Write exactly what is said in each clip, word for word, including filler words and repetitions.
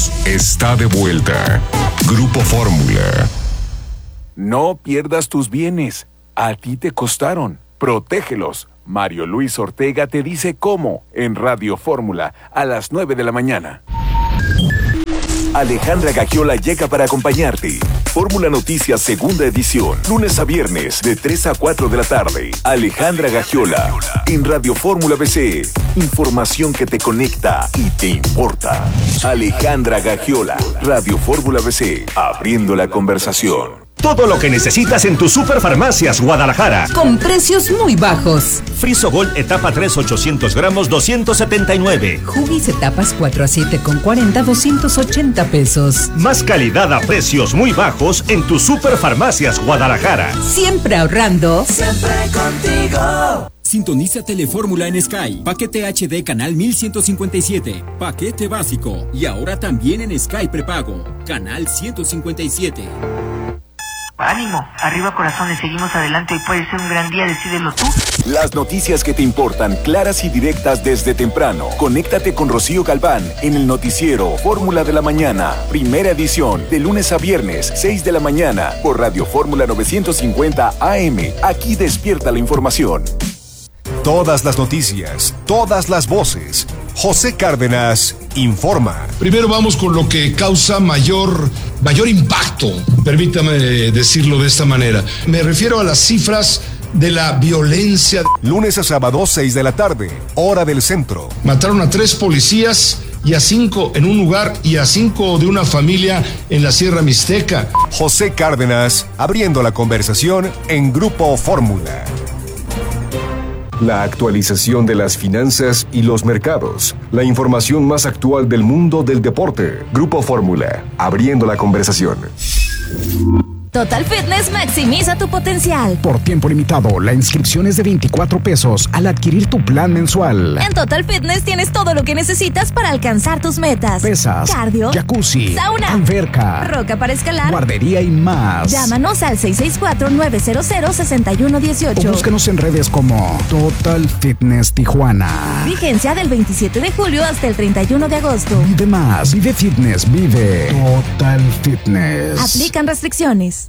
años está de vuelta. Grupo Fórmula. No pierdas tus bienes. A ti te costaron. Protégelos. Mario Luis Ortega te dice cómo en Radio Fórmula a las nueve de la mañana. Alejandra Gagiola llega para acompañarte. Fórmula Noticias segunda edición, lunes a viernes de tres a cuatro de la tarde. Alejandra Gagiola en Radio Fórmula B C. Información que te conecta y te importa. Alejandra Gagiola, Radio Fórmula B C, abriendo la conversación. Todo lo que necesitas en tus Superfarmacias Guadalajara. Con precios muy bajos. Friso Gold etapa tres, ochocientos gramos, doscientos setenta y nueve. Huggies etapas cuatro a siete con cuarenta, doscientos ochenta pesos. Más calidad a precios muy bajos en tus Superfarmacias Guadalajara. Siempre ahorrando. Siempre contigo. Sintoniza Telefórmula en Sky. Paquete H D canal mil ciento cincuenta y siete. Paquete básico. Y ahora también en Sky prepago. Canal ciento cincuenta y siete. Ánimo, arriba corazones, seguimos adelante y puede ser un gran día, decídelo tú. Las noticias que te importan, claras y directas desde temprano. Conéctate con Rocío Galván en el noticiero Fórmula de la Mañana, primera edición, de lunes a viernes, seis de la mañana, por Radio Fórmula novecientos cincuenta A M. Aquí despierta la información. Todas las noticias, todas las voces. José Cárdenas informa. Primero vamos con lo que causa mayor, mayor impacto, permítame decirlo de esta manera. Me refiero a las cifras de la violencia. Lunes a sábado, seis de la tarde, hora del centro. Mataron a tres policías y a cinco en un lugar y a cinco de una familia en la Sierra Mixteca. José Cárdenas abriendo la conversación en Grupo Fórmula. La actualización de las finanzas y los mercados. La información más actual del mundo del deporte. Grupo Fórmula, abriendo la conversación. Total Fitness maximiza tu potencial. Por tiempo limitado, la inscripción es de veinticuatro pesos al adquirir tu plan mensual. En Total Fitness tienes todo lo que necesitas para alcanzar tus metas. Pesas, cardio, jacuzzi, sauna, alberca, roca para escalar, guardería y más. Llámanos al seis seis cuatro, nueve cero cero, seis uno uno ocho. O búscanos en redes como Total Fitness Tijuana. Vigencia del veintisiete de julio hasta el treinta y uno de agosto. Vive más, vive fitness, vive Total Fitness. Aplican restricciones.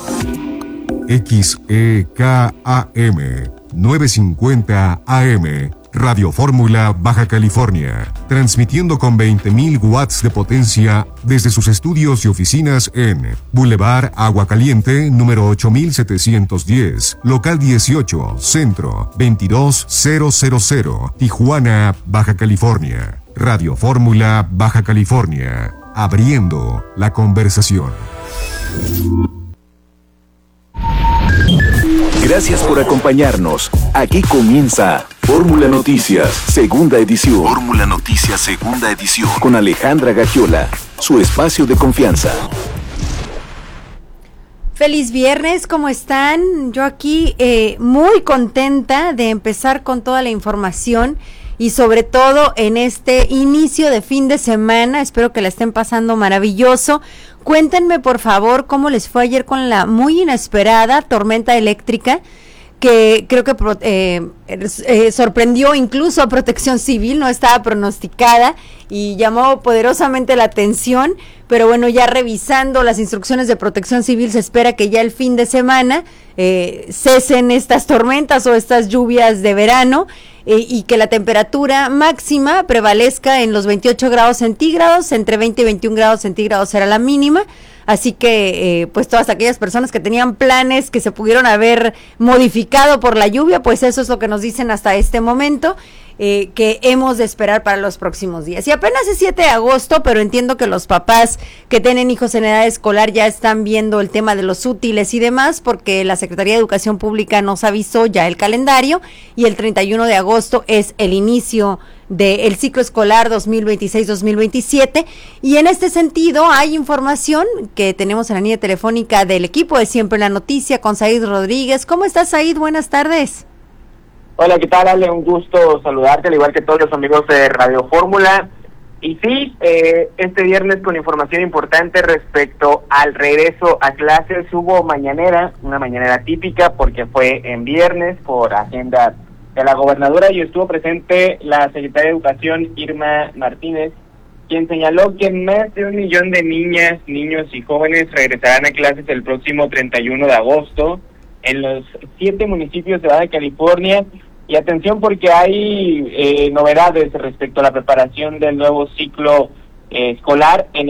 X E K A M novecientos cincuenta A M, Radio Fórmula Baja California, transmitiendo con veinte mil watts de potencia desde sus estudios y oficinas en Boulevard Agua Caliente, número ocho mil setecientos diez, local dieciocho, centro, veintidós mil, Tijuana, Baja California. Radio Fórmula Baja California, abriendo la conversación. Gracias por acompañarnos. Aquí comienza Fórmula Noticias, segunda edición. Fórmula Noticias, segunda edición. Con Alejandra Gagiola, su espacio de confianza. Feliz viernes, ¿cómo están? Yo aquí eh, muy contenta de empezar con toda la información y sobre todo en este inicio de fin de semana. Espero que la estén pasando maravilloso. Cuéntenme por favor cómo les fue ayer con la muy inesperada tormenta eléctrica que creo que eh, eh, sorprendió incluso a Protección Civil, no estaba pronosticada y llamó poderosamente la atención, pero bueno, ya revisando las instrucciones de Protección Civil se espera que ya el fin de semana eh, cesen estas tormentas o estas lluvias de verano eh, y que la temperatura máxima prevalezca en los veintiocho grados centígrados, entre veinte y veintiún grados centígrados será la mínima. Así que, eh, pues todas aquellas personas que tenían planes que se pudieron haber modificado por la lluvia, pues eso es lo que nos dicen hasta este momento, eh, que hemos de esperar para los próximos días. Y apenas es siete de agosto, pero entiendo que los papás que tienen hijos en edad escolar ya están viendo el tema de los útiles y demás, porque la Secretaría de Educación Pública nos avisó ya el calendario y el treinta y uno de agosto es el inicio del ciclo escolar dos mil veintiséis dos mil veintisiete, y en este sentido hay información que tenemos en la línea telefónica del equipo de Siempre la Noticia con Said Rodríguez. ¿Cómo estás, Said? Buenas tardes. Hola, ¿qué tal, Ale? Un gusto saludarte, al igual que todos los amigos de Radio Fórmula. Y sí, eh, este viernes con información importante respecto al regreso a clases. Hubo mañanera, una mañanera típica porque fue en viernes por agenda de la gobernadora y estuvo presente la secretaria de Educación, Irma Martínez, quien señaló que más de un millón de niñas, niños y jóvenes regresarán a clases el próximo treinta y uno de agosto en los siete municipios de Baja California. Y atención porque hay eh, novedades respecto a la preparación del nuevo ciclo eh, escolar en